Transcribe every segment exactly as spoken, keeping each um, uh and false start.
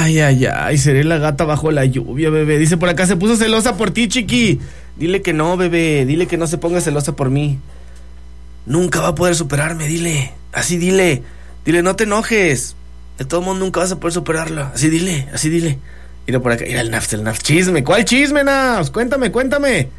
Ay, ay, ay, seré la gata bajo la lluvia, bebé. Dice por acá, se puso celosa por ti, chiqui. Dile que no, bebé, dile que no se ponga celosa por mí. Nunca va a poder superarme, dile. Así dile, dile, no te enojes. De todo modo nunca vas a poder superarla. Así dile, así dile. Mira por acá, mira el Nafs, el Nafs. Chisme, ¿cuál chisme, Nafs? Cuéntame, cuéntame.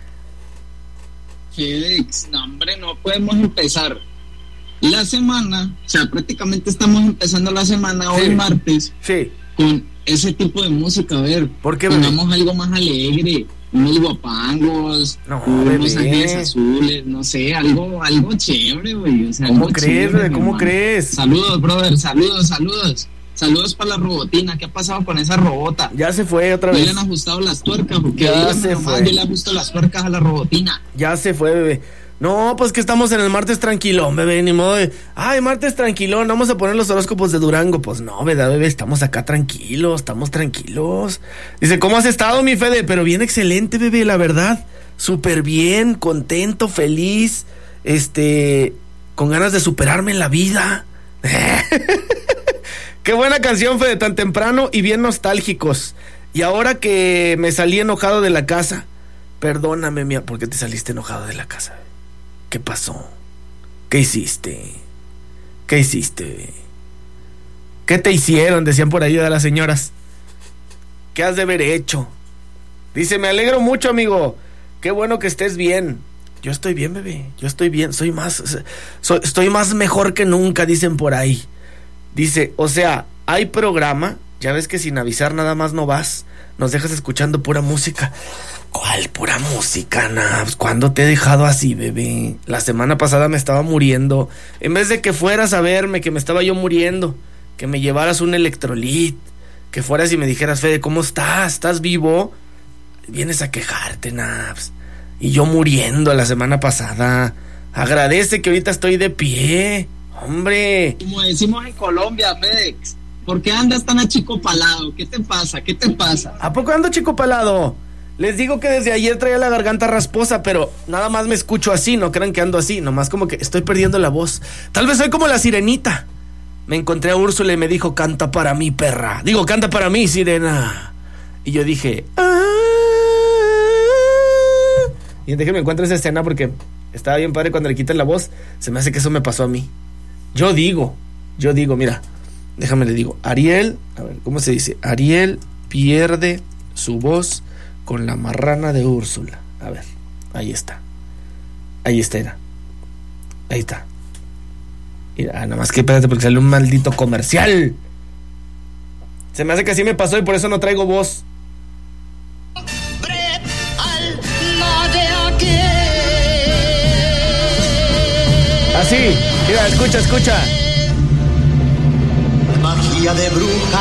Félix, no, hombre, no podemos empezar la semana, o sea, prácticamente estamos empezando la semana hoy Sí. martes, Sí. con ese tipo de música. A ver, ¿Por qué, bebé? pongamos algo más alegre, unos guapangos, No, unos bebé. ángeles azules, no sé, algo, algo chévere, güey. O sea, ¿Cómo algo crees, chévere, bebé? mi ¿Cómo hermano. crees? Saludos, brother, saludos, saludos. Saludos para la robotina. ¿Qué ha pasado con esa robota? Ya se fue otra ¿Ya vez. le han ajustado las tuercas? Porque Ya dígame se nomás, fue. yo le ajusto las tuercas a la robotina. Ya se fue, bebé. No, pues que estamos en el martes tranquilón, bebé. Ni modo de, ay, martes tranquilón, vamos a poner los horóscopos de Durango. Pues no, ¿verdad, bebé? Estamos acá tranquilos, estamos tranquilos. Dice, ¿cómo has estado, mi Fede? Pero bien excelente, bebé, la verdad. Súper bien, contento, feliz. Este, con ganas de superarme en la vida. Qué buena canción, Fede, tan temprano y bien nostálgicos. Y ahora que me salí enojado de la casa, perdóname, mía, ¿por qué te saliste enojado de la casa? ¿Qué pasó? ¿Qué hiciste? ¿Qué hiciste? ¿Qué te hicieron? Decían por ahí de las señoras. ¿Qué has de haber hecho? Dice, me alegro mucho, amigo. Qué bueno que estés bien. Yo estoy bien, bebé. Yo estoy bien. Soy más, soy, estoy más mejor que nunca, dicen por ahí. Dice, o sea, hay programa. Ya ves que sin avisar nada más no vas. Nos dejas escuchando pura música. ¿Cuál pura música, Nabs? ¿Cuándo te he dejado así, bebé? La semana pasada me estaba muriendo. En vez de que fueras a verme, que me estaba yo muriendo, que me llevaras un electrolit, que fueras y me dijeras, Fede, ¿cómo estás? ¿Estás vivo? Vienes a quejarte, Nabs. Y yo muriendo la semana pasada. Agradece que ahorita estoy de pie. Hombre. Como decimos en Colombia, Fedex, ¿por qué andas tan achicopalado? ¿Qué te pasa? ¿Qué te pasa? ¿A poco ando chico palado? Les digo que desde ayer traía la garganta rasposa, pero nada más me escucho así, no crean que ando así, nomás como que estoy perdiendo la voz. Tal vez soy como la sirenita. Me encontré a Úrsula y me dijo, canta para mí, perra. Digo, canta para mí, sirena. Y yo dije, ah. Y déjenme encuentro esa escena porque estaba bien padre cuando le quitan la voz. Se me hace que eso me pasó a mí. Yo digo, yo digo, mira, déjame le digo, Ariel, a ver, ¿cómo se dice? Ariel pierde su voz con la marrana de Úrsula. A ver, ahí está. Ahí está, era. Ahí está. Mira, nada más que espérate porque salió un maldito comercial. Se me hace que así me pasó y por eso no traigo voz. Así, mira, escucha, escucha. Magia de bruja.